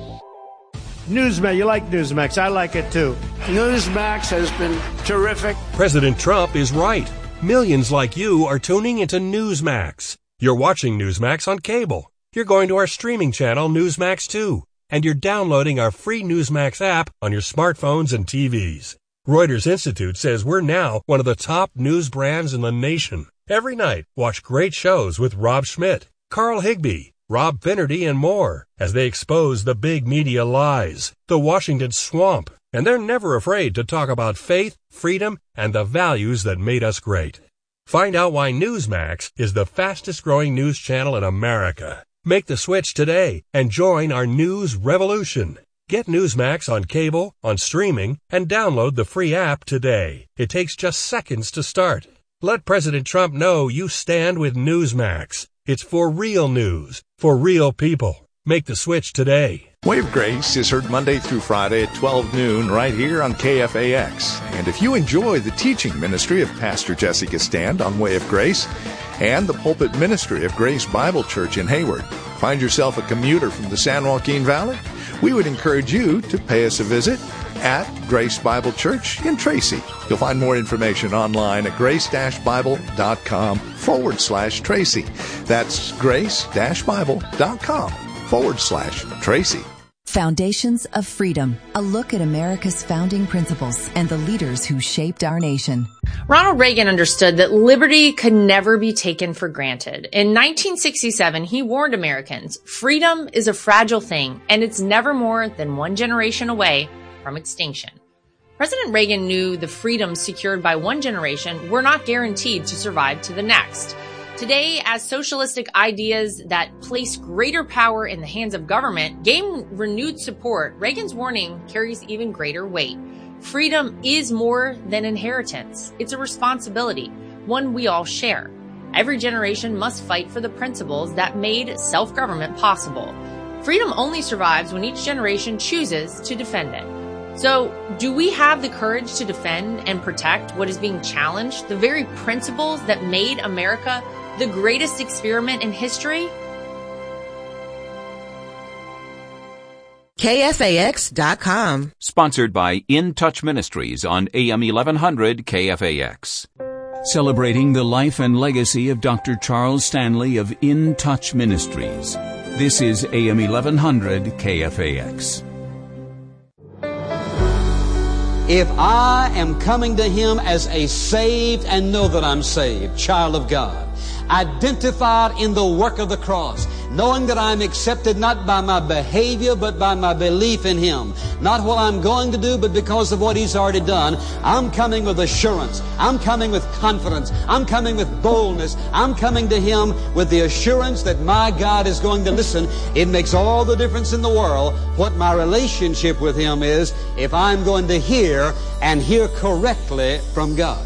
Newsmax, you like Newsmax. I like it too. Newsmax has been terrific. President Trump is right. Millions like you are tuning into Newsmax. You're watching Newsmax on cable. You're going to our streaming channel, Newsmax two. And you're downloading our free Newsmax app on your smartphones and T Vs. Reuters Institute says we're now one of the top news brands in the nation. Every night, watch great shows with Rob Schmidt, Carl Higbie, Rob Finnerty, and more as they expose the big media lies, the Washington swamp, and they're never afraid to talk about faith, freedom, and the values that made us great. Find out why Newsmax is the fastest growing news channel in America. Make the switch today and join our news revolution. Get Newsmax on cable, on streaming, and download the free app today. It takes just seconds to start. Let President Trump know you stand with Newsmax. It's for real news, for real people. Make the switch today. Way of Grace is heard Monday through Friday at twelve noon right here on K F A X. And if you enjoy the teaching ministry of Pastor Jessica Stand on Way of Grace and the pulpit ministry of Grace Bible Church in Hayward, find yourself a commuter from the San Joaquin Valley, we would encourage you to pay us a visit at Grace Bible Church in Tracy. You'll find more information online at grace-bible.com forward slash Tracy. That's grace-bible.com forward slash Tracy. Foundations of Freedom, a look at America's founding principles and the leaders who shaped our nation. Ronald Reagan understood that liberty could never be taken for granted. In nineteen sixty-seven, he warned Americans, freedom is a fragile thing, and it's never more than one generation away from extinction. President Reagan knew the freedoms secured by one generation were not guaranteed to survive to the next. Today, as socialistic ideas that place greater power in the hands of government gain renewed support, Reagan's warning carries even greater weight. Freedom is more than inheritance. It's a responsibility, one we all share. Every generation must fight for the principles that made self-government possible. Freedom only survives when each generation chooses to defend it. So, do we have the courage to defend and protect what is being challenged, the very principles that made America the greatest experiment in history? K F A X dot com. Sponsored by In Touch Ministries on A M eleven hundred K F A X. Celebrating the life and legacy of Doctor Charles Stanley of In Touch Ministries. This is A M eleven hundred K F A X. If I am coming to Him as a saved and know that I'm saved, child of God, identified in the work of the cross, knowing that I'm accepted not by my behavior but by my belief in Him, not what I'm going to do but because of what He's already done, I'm coming with assurance, I'm coming with confidence, I'm coming with boldness, I'm coming to Him with the assurance that my God is going to listen. It makes all the difference in the world what my relationship with Him is if I'm going to hear and hear correctly from God.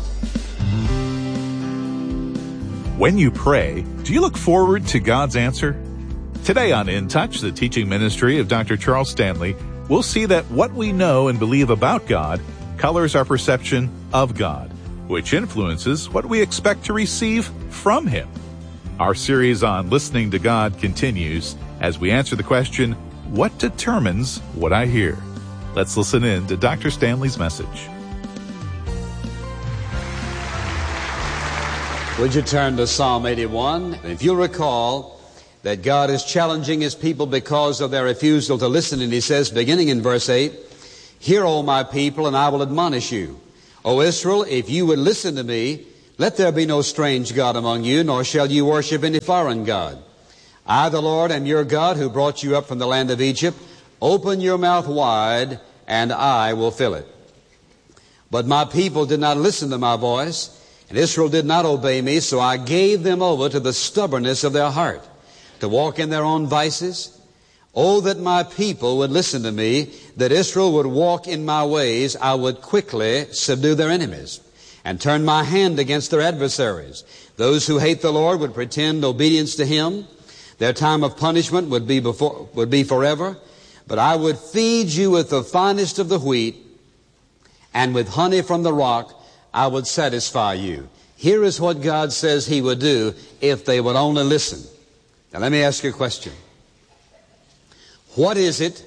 When you pray, do you look forward to God's answer? Today on In Touch, the teaching ministry of Doctor Charles Stanley, we'll see that what we know and believe about God colors our perception of God, which influences what we expect to receive from Him. Our series on listening to God continues as we answer the question, what determines what I hear? Let's listen in to Doctor Stanley's message. Would you turn to Psalm eighty-one? If you'll recall that God is challenging His people because of their refusal to listen, and He says, beginning in verse eight, "Hear, O my people, and I will admonish you. O Israel, if you would listen to me, let there be no strange God among you, nor shall you worship any foreign God. I, the Lord, am your God, who brought you up from the land of Egypt. Open your mouth wide, and I will fill it." But my people did not listen to my voice, and Israel did not obey me, so I gave them over to the stubbornness of their heart, to walk in their own vices. Oh, that my people would listen to me, that Israel would walk in my ways. I would quickly subdue their enemies and turn my hand against their adversaries. Those who hate the Lord would pretend obedience to Him. Their time of punishment would be before, would be forever. But I would feed you with the finest of the wheat, and with honey from the rock I would satisfy you. Here is what God says He would do if they would only listen. Now let me ask you a question. What is it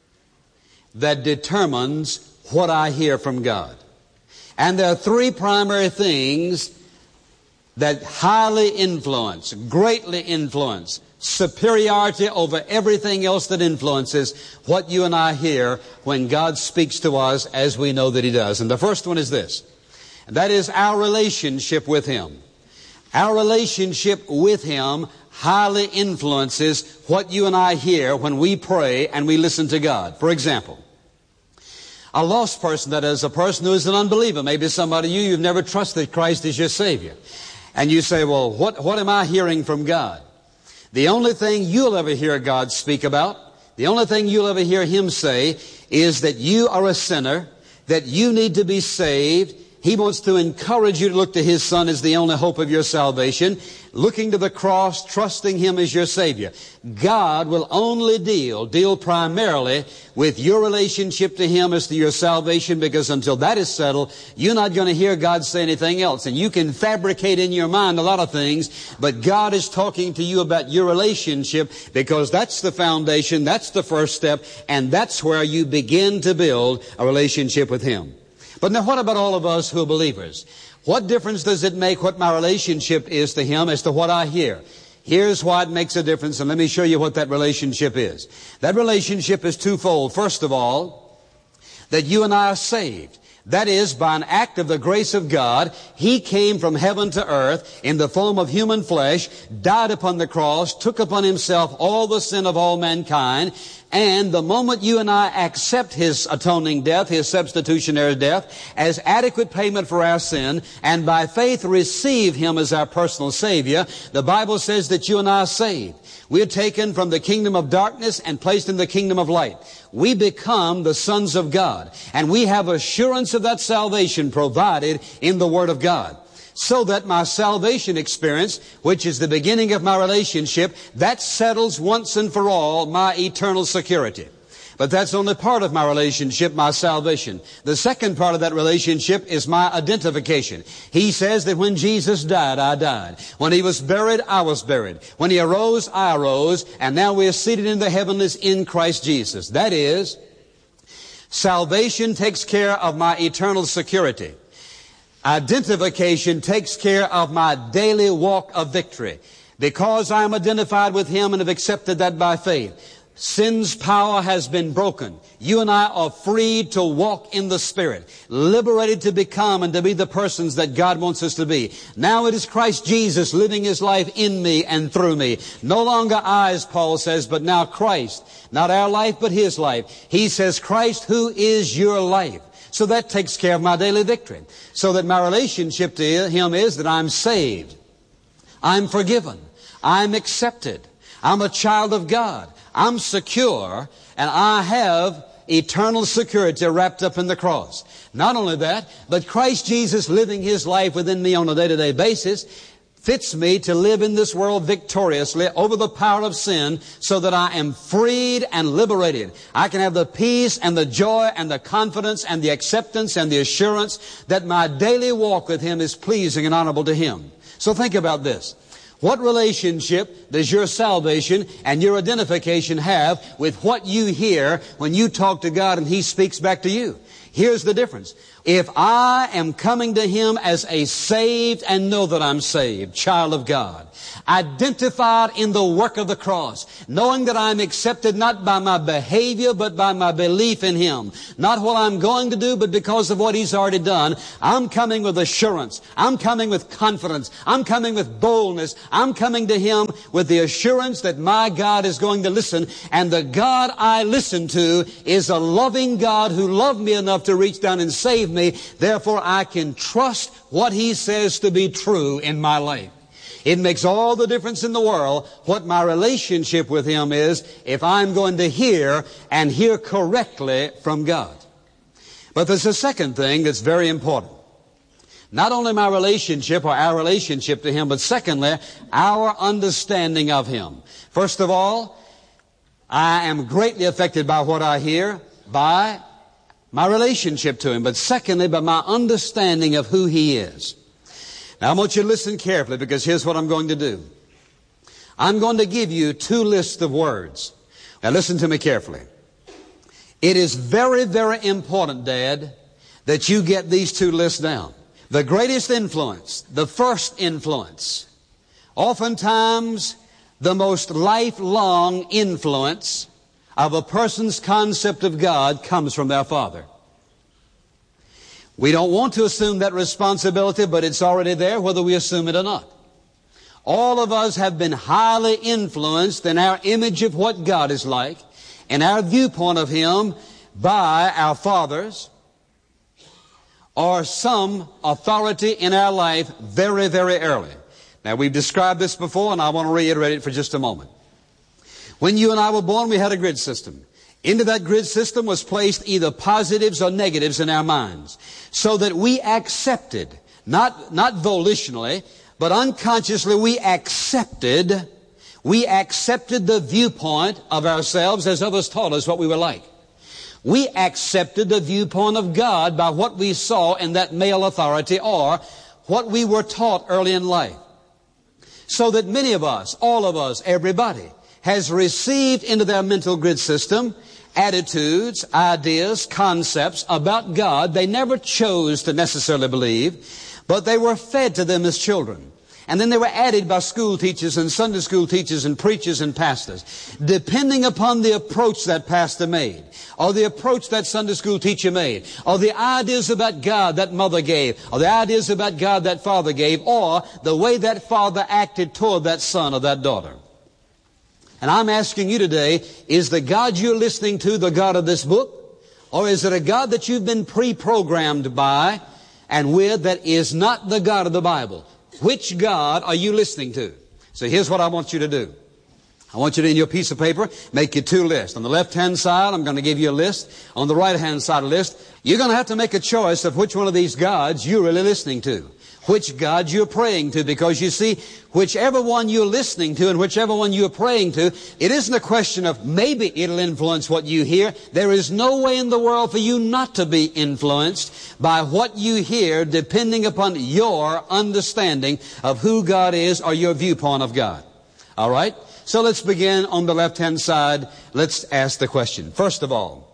that determines what I hear from God? And there are three primary things that highly influence, greatly influence, superiority over everything else that influences what you and I hear when God speaks to us as we know that He does. And the first one is this. And that is our relationship with Him. Our relationship with Him highly influences what you and I hear when we pray and we listen to God. For example, a lost person, that is, a person who is an unbeliever, maybe somebody you, you've never trusted Christ as your Savior. And you say, well, what, what am I hearing from God? The only thing you'll ever hear God speak about, the only thing you'll ever hear Him say is that you are a sinner, that you need to be saved. He wants to encourage you to look to His Son as the only hope of your salvation, looking to the cross, trusting Him as your Savior. God will only deal, deal primarily with your relationship to Him as to your salvation, because until that is settled, you're not going to hear God say anything else. And you can fabricate in your mind a lot of things, but God is talking to you about your relationship, because that's the foundation, that's the first step, and that's where you begin to build a relationship with Him. But now what about all of us who are believers? What difference does it make what my relationship is to Him as to what I hear? Here's why it makes a difference, and let me show you what that relationship is. That relationship is twofold. First of all, that you and I are saved. That is, by an act of the grace of God, He came from heaven to earth in the form of human flesh, died upon the cross, took upon Himself all the sin of all mankind, and the moment you and I accept His atoning death, His substitutionary death, as adequate payment for our sin, and by faith receive Him as our personal Savior, the Bible says that you and I are saved. We are taken from the kingdom of darkness and placed in the kingdom of light. We become the sons of God, and we have assurance of that salvation provided in the Word of God. So that my salvation experience, which is the beginning of my relationship, that settles once and for all my eternal security. But that's only part of my relationship, my salvation. The second part of that relationship is my identification. He says that when Jesus died, I died. When He was buried, I was buried. When He arose, I arose. And now we are seated in the heavenlies in Christ Jesus. That is, salvation takes care of my eternal security. Identification takes care of my daily walk of victory. Because I am identified with Him and have accepted that by faith, sin's power has been broken. You and I are freed to walk in the Spirit, liberated to become and to be the persons that God wants us to be. Now it is Christ Jesus living His life in me and through me. No longer I, as Paul says, but now Christ. Not our life, but His life. He says, Christ, who is your life? So that takes care of my daily victory. So that my relationship to Him is that I'm saved. I'm forgiven. I'm accepted. I'm a child of God. I'm secure, and I have eternal security wrapped up in the cross. Not only that, but Christ Jesus living His life within me on a day-to-day basis fits me to live in this world victoriously over the power of sin, so that I am freed and liberated. I can have the peace and the joy and the confidence and the acceptance and the assurance that my daily walk with Him is pleasing and honorable to Him. So think about this. What relationship does your salvation and your identification have with what you hear when you talk to God and He speaks back to you? Here's the difference. If I am coming to Him as a saved and know that I'm saved, child of God, identified in the work of the cross, knowing that I'm accepted not by my behavior but by my belief in Him, not what I'm going to do but because of what He's already done, I'm coming with assurance. I'm coming with confidence. I'm coming with boldness. I'm coming to Him with the assurance that my God is going to listen, and the God I listen to is a loving God who loved me enough to reach down and save me. Therefore, I can trust what He says to be true in my life. It makes all the difference in the world what my relationship with Him is if I'm going to hear and hear correctly from God. But there's a second thing that's very important. Not only my relationship or our relationship to Him, but secondly, our understanding of Him. First of all, I am greatly affected by what I hear, by my relationship to Him, but secondly, by my understanding of who He is. Now, I want you to listen carefully, because here's what I'm going to do. I'm going to give you two lists of words. Now, listen to me carefully. It is very, very important, Dad, that you get these two lists down. The greatest influence, the first influence, oftentimes the most lifelong influence of a person's concept of God comes from their father. We don't want to assume that responsibility, but it's already there whether we assume it or not. All of us have been highly influenced in our image of what God is like and our viewpoint of Him by our fathers or some authority in our life very, very early. Now, we've described this before, and I want to reiterate it for just a moment. When you and I were born, we had a grid system. Into that grid system was placed either positives or negatives in our minds, so that we accepted, not, not volitionally, but unconsciously we accepted, we accepted the viewpoint of ourselves as others taught us what we were like. We accepted the viewpoint of God by what we saw in that male authority or what we were taught early in life. So that many of us, all of us, everybody, has received into their mental grid system attitudes, ideas, concepts about God they never chose to necessarily believe, but they were fed to them as children. And then they were added by school teachers and Sunday school teachers and preachers and pastors, depending upon the approach that pastor made, or the approach that Sunday school teacher made, or the ideas about God that mother gave, or the ideas about God that father gave, or the way that father acted toward that son or that daughter. And I'm asking you today, is the God you're listening to the God of this book? Or is it a God that you've been pre-programmed by and with that is not the God of the Bible? Which God are you listening to? So here's what I want you to do. I want you to, in your piece of paper, make you two lists. On the left-hand side, I'm going to give you a list. On the right-hand side of the list, you're going to have to make a choice of which one of these gods you're really listening to. Which God you're praying to, because you see, whichever one you're listening to and whichever one you're praying to, it isn't a question of maybe it'll influence what you hear. There is no way in the world for you not to be influenced by what you hear, depending upon your understanding of who God is or your viewpoint of God. All right? So let's begin on the left-hand side. Let's ask the question. First of all,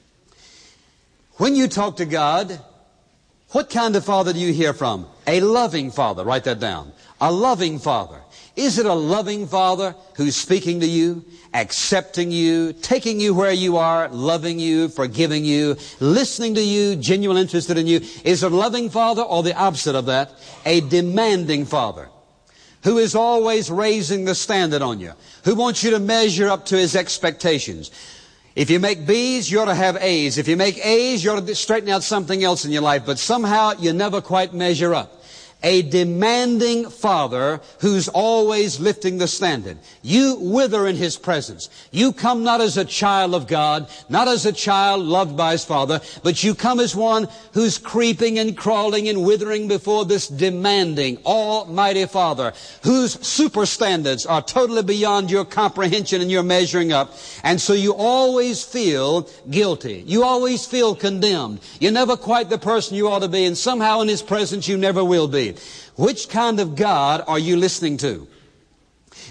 when you talk to God, what kind of father do you hear from? A loving father. Write that down. A loving father. Is it a loving father who's speaking to you, accepting you, taking you where you are, loving you, forgiving you, listening to you, genuinely interested in you? Is it a loving father, or the opposite of that, a demanding father who is always raising the standard on you, who wants you to measure up to his expectations? If you make B's, you ought to have A's. If you make A's, you ought to straighten out something else in your life. But somehow you never quite measure up. A demanding father who's always lifting the standard. You wither in his presence. You come not as a child of God, not as a child loved by his father, but you come as one who's creeping and crawling and withering before this demanding, almighty father, whose super standards are totally beyond your comprehension and your measuring up. And so you always feel guilty. You always feel condemned. You're never quite the person you ought to be, and somehow in his presence you never will be. Which kind of God are you listening to?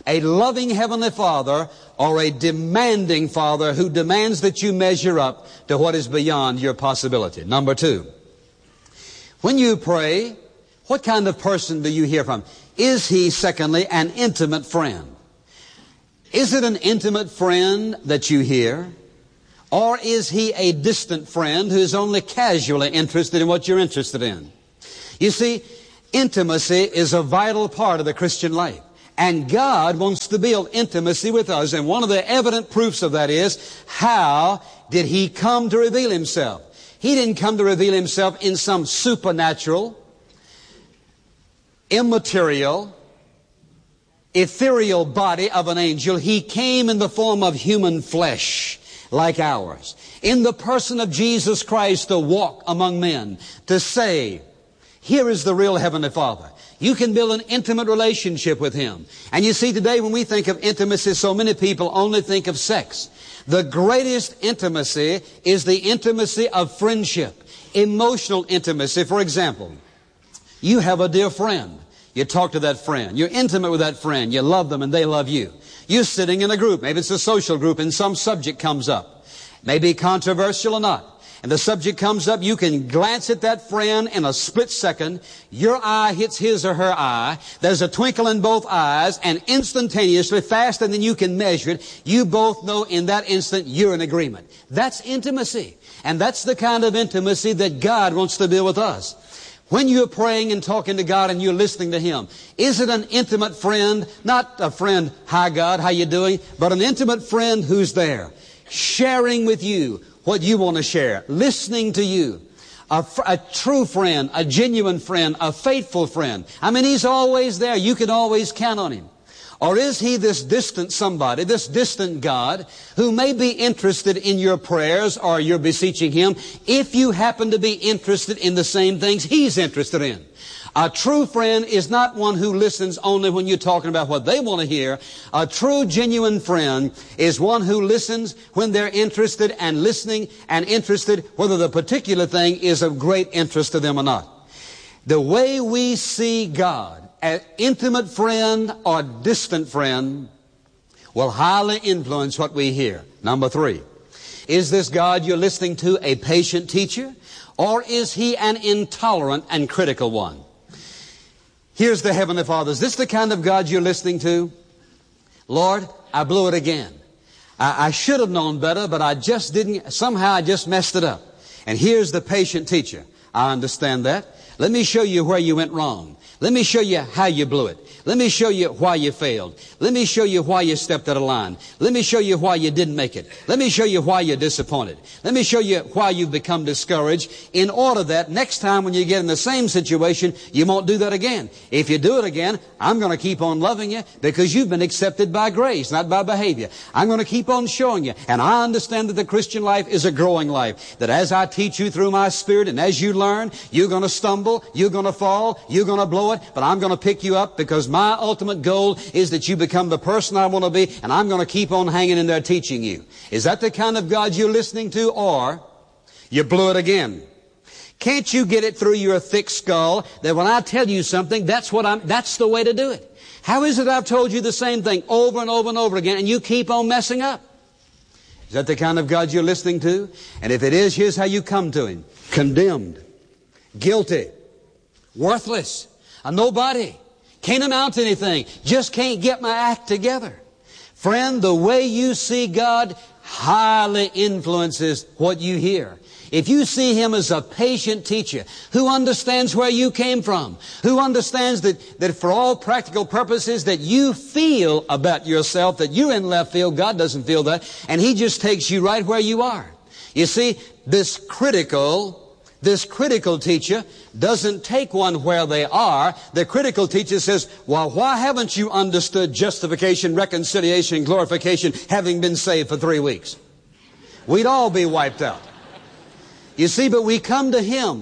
A loving Heavenly Father or a demanding Father who demands that you measure up to what is beyond your possibility. Number two, when you pray, what kind of person do you hear from? Is he, secondly, an intimate friend? Is it an intimate friend that you hear? Or is he a distant friend who's only casually interested in what you're interested in? You see, intimacy is a vital part of the Christian life. And God wants to build intimacy with us. And one of the evident proofs of that is, how did he come to reveal himself? He didn't come to reveal himself in some supernatural, immaterial, ethereal body of an angel. He came in the form of human flesh like ours, in the person of Jesus Christ, to walk among men, to say, here is the real Heavenly Father. You can build an intimate relationship with Him. And you see, today when we think of intimacy, so many people only think of sex. The greatest intimacy is the intimacy of friendship, emotional intimacy. For example, you have a dear friend. You talk to that friend. You're intimate with that friend. You love them and they love you. You're sitting in a group. Maybe it's a social group and some subject comes up. Maybe controversial or not. And the subject comes up, you can glance at that friend in a split second. Your eye hits his or her eye. There's a twinkle in both eyes, and instantaneously, faster than you can measure it, you both know in that instant you're in agreement. That's intimacy. And that's the kind of intimacy that God wants to build with us. When you're praying and talking to God and you're listening to Him, is it an intimate friend? Not a friend, hi God, how you doing? But an intimate friend who's there, sharing with you what you want to share, listening to you. A, fr- a true friend, a genuine friend, a faithful friend. I mean, He's always there. You can always count on Him. Or is He this distant somebody, this distant God, who may be interested in your prayers or your beseeching Him if you happen to be interested in the same things He's interested in? A true friend is not one who listens only when you're talking about what they want to hear. A true, genuine friend is one who listens when they're interested, and listening and interested whether the particular thing is of great interest to them or not. The way we see God, an intimate friend or distant friend, will highly influence what we hear. Number three, is this God you're listening to a patient teacher, or is He an intolerant and critical one? Here's the Heavenly Father. Is this the kind of God you're listening to? Lord, I blew it again. I, I should have known better, but I just didn't. Somehow I just messed it up. And here's the patient teacher. I understand that. Let me show you where you went wrong. Let me show you how you blew it. Let me show you why you failed. Let me show you why you stepped out of line. Let me show you why you didn't make it. Let me show you why you're disappointed. Let me show you why you've become discouraged, in order that next time when you get in the same situation, you won't do that again. If you do it again, I'm going to keep on loving you because you've been accepted by grace, not by behavior. I'm going to keep on showing you. And I understand that the Christian life is a growing life. That as I teach you through my Spirit and as you learn, you're going to stumble, you're going to fall, you're going to blow it, but I'm going to pick you up because my ultimate goal is that you become the person I want to be, and I'm going to keep on hanging in there teaching you. Is that the kind of God you're listening to, or you blew it again? Can't you get it through your thick skull that when I tell you something, that's what I'm, that's the way to do it? How is it I've told you the same thing over and over and over again, and you keep on messing up? Is that the kind of God you're listening to? And if it is, here's how you come to Him. Condemned, guilty, worthless, a nobody, can't amount to anything, just can't get my act together. Friend, the way you see God highly influences what you hear. If you see Him as a patient teacher who understands where you came from, who understands that, that for all practical purposes that you feel about yourself, that you're in left field, God doesn't feel that, and He just takes you right where you are. You see, this critical This critical teacher doesn't take one where they are. The critical teacher says, well, why haven't you understood justification, reconciliation, glorification, having been saved for three weeks? We'd all be wiped out. You see, but we come to Him.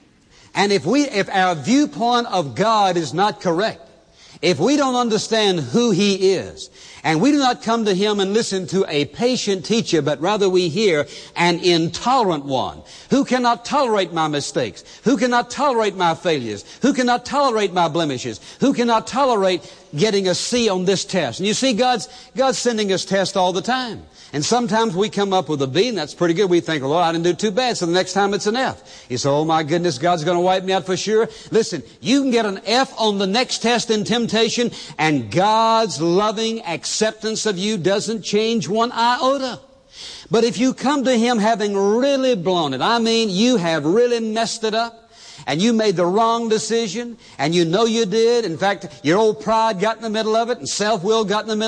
And if we, if our viewpoint of God is not correct, if we don't understand who He is, and we do not come to Him and listen to a patient teacher, but rather we hear an intolerant one who cannot tolerate my mistakes, who cannot tolerate my failures, who cannot tolerate my blemishes, who cannot tolerate getting a C on this test. And you see, God's, God's sending us tests all the time. And sometimes we come up with a B, and that's pretty good. We think, Lord, I didn't do too bad, so the next time it's an F. You say, oh my goodness, God's going to wipe me out for sure. Listen, you can get an F on the next test in temptation, and God's loving acceptance of you doesn't change one iota. But if you come to Him having really blown it, I mean, you have really messed it up, and you made the wrong decision, and you know you did. In fact, your old pride got in the middle of it, and self-will got in the middle